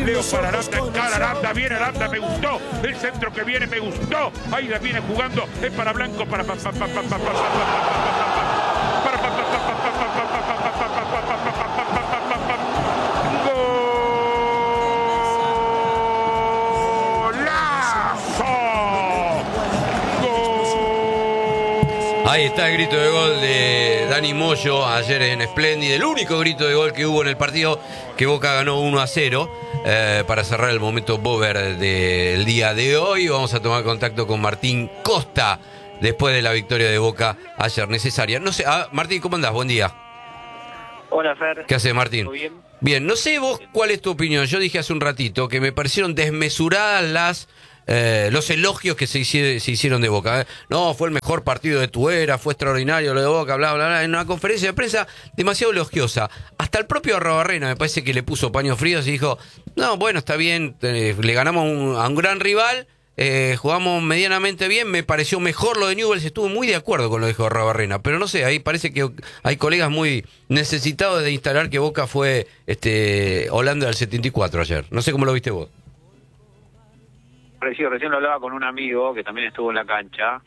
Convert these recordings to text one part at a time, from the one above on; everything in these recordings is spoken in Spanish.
Leo para Aranda, encara Aranda, viene Aranda, me gustó. El centro que viene me gustó. Ahí la viene jugando, es para Blanco, para Ahí está el grito de gol de Dani Moyo ayer en Splendid, el único grito de gol que hubo en el partido, que Boca ganó 1-0. Para cerrar el momento Bober del día de hoy, vamos a tomar contacto con Martín Costa después de la victoria de Boca ayer necesaria. No sé, Martín, ¿cómo andás? Buen día. Hola, Fer. ¿Qué haces, Martín? ¿Todo bien? Bien, no sé vos cuál es tu opinión. Yo dije hace un ratito que me parecieron desmesuradas los elogios que se hicieron de Boca. No, fue el mejor partido de tu era, fue extraordinario lo de Boca, bla, bla, bla. En una conferencia de prensa demasiado elogiosa. Hasta el propio Arrobarrena me parece que le puso paños fríos y dijo, no, bueno, está bien, le ganamos a un gran rival, jugamos medianamente bien, me pareció mejor lo de Newell's, estuve muy de acuerdo con lo que dijo Arrobarrena, pero no sé, ahí parece que hay colegas muy necesitados de instalar que Boca fue Holanda del 74 ayer. No sé cómo lo viste vos. Recién lo hablaba con un amigo que también estuvo en la cancha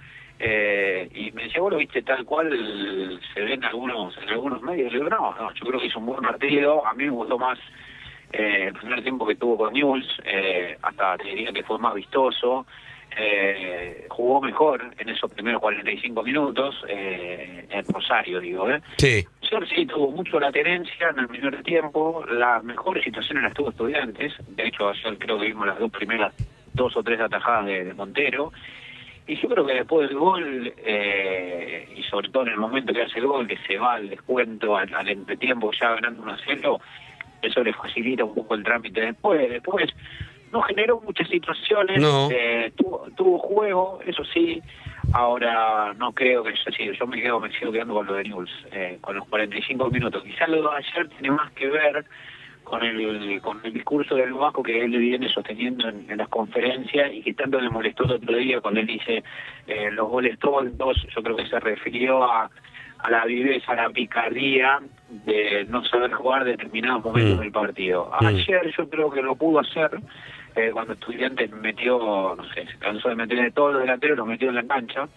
y me decía, vos lo viste tal cual se ve en algunos medios. Le digo, no, yo creo que hizo un buen partido. A mí me gustó más el primer tiempo que tuvo con Newell's, hasta te diría que fue más vistoso. Jugó mejor en esos primeros 45 minutos en Rosario, digo. Sí. Sí, tuvo mucho la tenencia en el primer tiempo. Las mejores situaciones las tuvo Estudiantes. De hecho, ayer creo que vimos las dos o tres atajadas de Montero. Y yo creo que después del gol, y sobre todo en el momento que hace el gol, que se va al descuento, al entretiempo, ya ganando 1-0, eso le facilita un poco el trámite después. Después no generó muchas situaciones, no. Tuvo juego, eso sí. Ahora no creo que yo me sigo quedando con lo de Newell's, con los 45 minutos. Quizás lo de ayer tiene más que ver con el discurso del Vasco que él viene sosteniendo en las conferencias y que tanto le molestó el otro día cuando él dice los goles tontos. Yo creo que se refirió a la viveza, a la picardía de no saber jugar determinados momentos del partido. Ayer yo creo que lo pudo hacer cuando Estudiantes metió, no sé, se cansó de meter de todos los delanteros, los metió en la cancha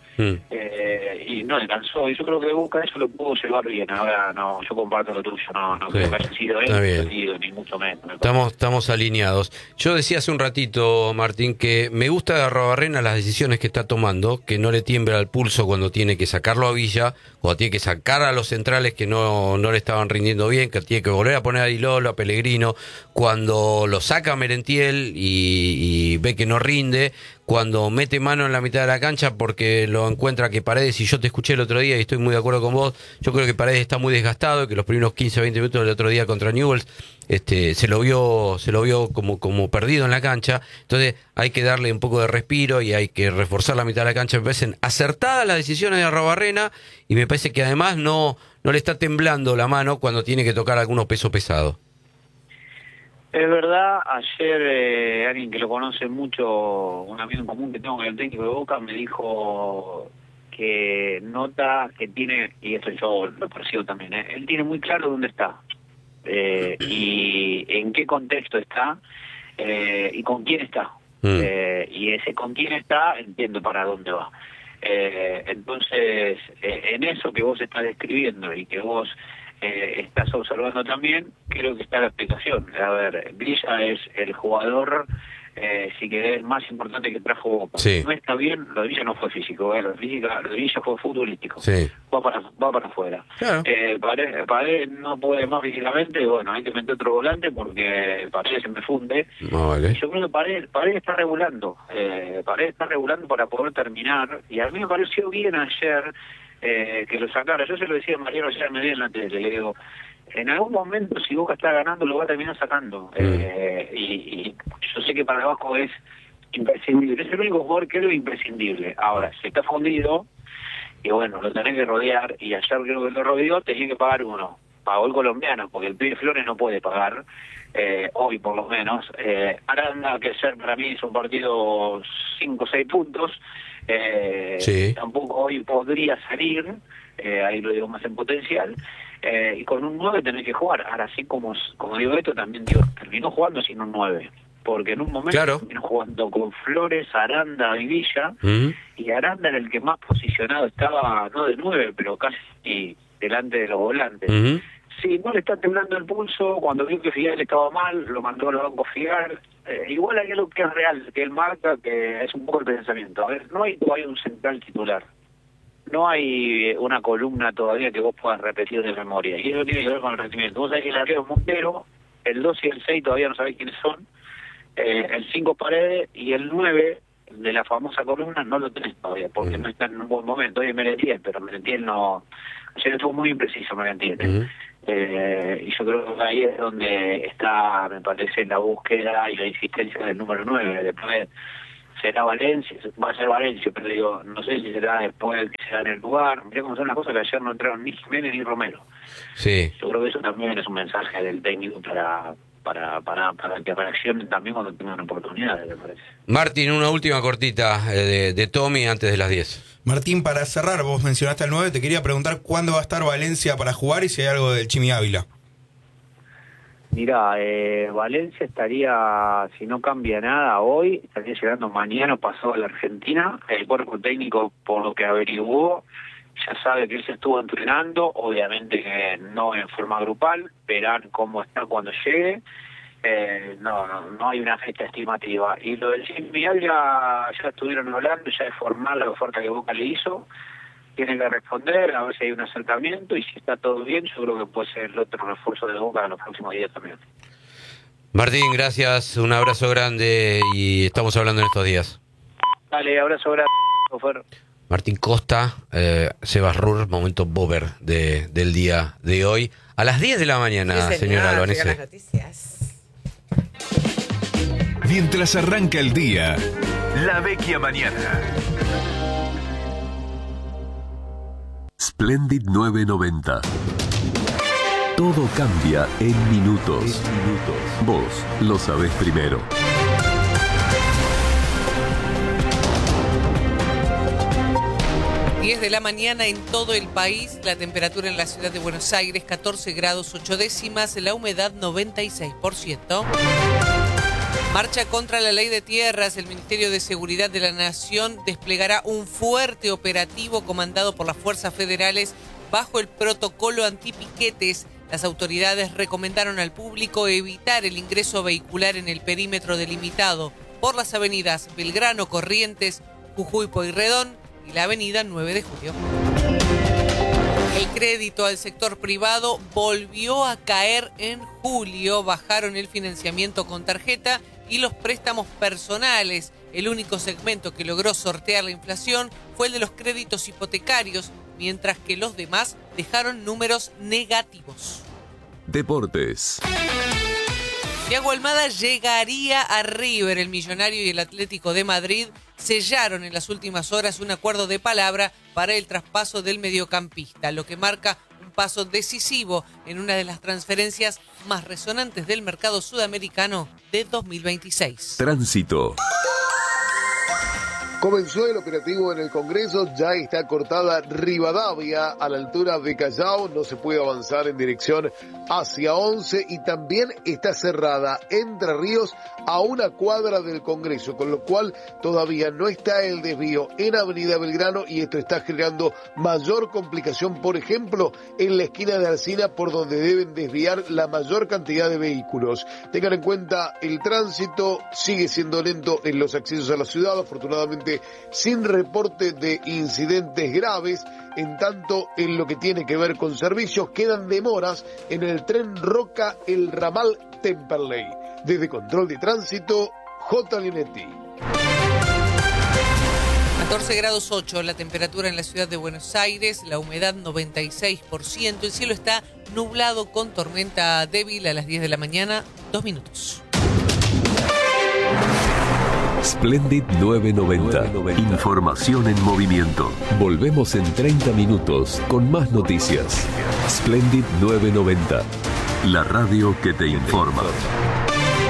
y no le cansó. Y yo creo que Boca eso lo pudo llevar bien. Ahora no, yo comparto lo tuyo, no creo que haya sido él, ni mucho menos. Estamos alineados. Yo decía hace un ratito, Martín, que me gusta de Arrobarrena las decisiones que está tomando, que no le tiembla el pulso cuando tiene que sacarlo a Villa, cuando tiene que sacar a los centrales que no le estaban rindiendo bien, que tiene que volver a poner a Di Lolo, a Pellegrino, cuando lo saca a Merentiel y ve que no rinde, cuando mete mano en la mitad de la cancha porque lo encuentra que Paredes, y yo te escuché el otro día y estoy muy de acuerdo con vos, yo creo que Paredes está muy desgastado, que los primeros 15-20 minutos del otro día contra Newell's se lo vio como perdido en la cancha. Entonces hay que darle un poco de respiro y hay que reforzar la mitad de la cancha. Me parecen acertadas las decisiones de Arrobarrena y me parece que además no le está temblando la mano cuando tiene que tocar algunos pesos pesados. Es verdad, ayer alguien que lo conoce mucho, un amigo en común que tengo con el técnico de Boca, me dijo que nota que tiene, y esto yo lo percibo también, él tiene muy claro dónde está y en qué contexto está y con quién está. Y ese con quién está, entiendo para dónde va. Entonces, en eso que vos estás describiendo y que vos estás observando también, creo que está la explicación. A ver, Villa es el jugador, si querés, más importante que trajo Boca. Sí. No está bien, lo de Villa no fue físico, lo de Villa fue futbolístico. Sí. Va para afuera. Claro. Paredes no puede más físicamente, bueno, hay que meter otro volante porque Paredes se me funde. No, vale. Yo creo que Paredes está regulando. Paredes está regulando para poder terminar, y a mí me pareció bien ayer que lo sacara. Yo se lo decía a Mariano ayer me en la tele, le digo, en algún momento si Boca está ganando lo va a terminar sacando. Y yo sé que para Vasco es imprescindible, es el único jugador que es imprescindible. Ahora, si está fundido, y bueno, lo tenés que rodear, y ayer creo que lo rodeó, tenía que pagar uno. Pagó el colombiano, porque el pibe Flores no puede pagar, hoy por lo menos. Aranda, que ayer para mí hizo un partido 5 o 6 puntos, sí. Tampoco hoy podría salir, ahí lo digo más en potencial. Y con un 9 tenés que jugar. Ahora sí, como digo esto, también digo, terminó jugando sin un 9. Porque en un momento terminó jugando con Flores, Aranda y Villa. Y Aranda era el que más posicionado estaba, no de 9, pero casi delante de los volantes. Sí, no le está temblando el pulso. Cuando vio que Figal estaba mal, lo mandó al banco Figal. Igual hay algo que es real, que él marca, que es un poco el pensamiento. A ver, no hay todavía un central titular. No hay una columna todavía que vos puedas repetir de memoria. Y eso tiene que ver con el rendimiento. Vos sabés que el arquero es Montero, el 2 y el 6 todavía no sabés quiénes son. El 5 Paredes y el 9 de la famosa columna no lo tenés todavía, porque no está en un buen momento. Oye, Merentiel, pero Merentiel no... Ayer estuvo muy impreciso Merentiel. Y yo creo que ahí es donde está, me parece, la búsqueda y la insistencia del número 9. Después será Valencia, va a ser Valencia, pero digo, no sé si será después que será en el lugar. Mirá cómo son las cosas, que ayer no entraron ni Jiménez ni Romero. Sí. Yo creo que eso también es un mensaje del técnico para que reaccionen también cuando tengan oportunidades, me parece. Martín, una última cortita de Tommy antes de las 10. Martín, para cerrar, vos mencionaste al 9, te quería preguntar cuándo va a estar Valencia para jugar y si hay algo del Chimi Ávila. Mirá, Valencia estaría, si no cambia nada hoy, estaría llegando mañana o pasado a la Argentina. El cuerpo técnico, por lo que averiguó, ya sabe que él se estuvo entrenando, obviamente que no en forma grupal, verán cómo está cuando llegue. No hay una fecha estimativa. Y lo del Jimmy Ávila ya estuvieron hablando, ya es formal la oferta que Boca le hizo. Tienen que responder, a ver si hay un acercamiento, y si está todo bien, yo creo que puede ser el otro refuerzo de Boca en los próximos días también. Martín, gracias, un abrazo grande y estamos hablando en estos días. Dale, abrazo grande, Ofer. Martín Costa, Sebas Rur, momento bober del día de hoy. A las 10 de la mañana, sí, señora Albanese. Mientras arranca el día, La Vecchia Mañana. Splendid 990. Todo cambia en minutos. Vos lo sabés primero. De la mañana en todo el país, la temperatura en la ciudad de Buenos Aires 14 grados 8 décimas, la humedad 96%. Marcha contra la ley de tierras. El Ministerio de Seguridad de la Nación desplegará un fuerte operativo comandado por las fuerzas federales bajo el protocolo antipiquetes. Las autoridades recomendaron al público evitar el ingreso vehicular en el perímetro delimitado por las avenidas Belgrano, Corrientes, Jujuy, Pueyrredón y la avenida 9 de Julio. El crédito al sector privado volvió a caer en julio. Bajaron el financiamiento con tarjeta y los préstamos personales. El único segmento que logró sortear la inflación fue el de los créditos hipotecarios, mientras que los demás dejaron números negativos. Deportes. Thiago Almada llegaría a River. El Millonario y el Atlético de Madrid sellaron en las últimas horas un acuerdo de palabra para el traspaso del mediocampista, lo que marca un paso decisivo en una de las transferencias más resonantes del mercado sudamericano de 2026. Tránsito. Comenzó el operativo en el Congreso, ya está cortada Rivadavia a la altura de Callao, no se puede avanzar en dirección hacia 11 y también está cerrada Entre Ríos a una cuadra del Congreso, con lo cual todavía no está el desvío en Avenida Belgrano y esto está generando mayor complicación, por ejemplo, en la esquina de Alsina por donde deben desviar la mayor cantidad de vehículos. Tengan en cuenta, el tránsito sigue siendo lento en los accesos a la ciudad, afortunadamente sin reporte de incidentes graves. En tanto, en lo que tiene que ver con servicios, quedan demoras en el tren Roca, el ramal Temperley. Desde Control de Tránsito, J. Linetti. 14 grados 8 la temperatura en la ciudad de Buenos Aires, la humedad 96%, el cielo está nublado con tormenta débil a las 10 de la mañana, 2 minutos. Splendid 990. Información en movimiento. Volvemos en 30 minutos con más noticias. Splendid 990. La radio que te informa.